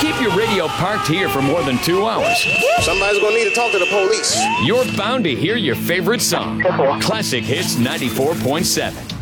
keep your radio parked here for more than 2 hours, Somebody's gonna need to talk to the police. you're bound to hear your favorite song. Classic Hits 94.7.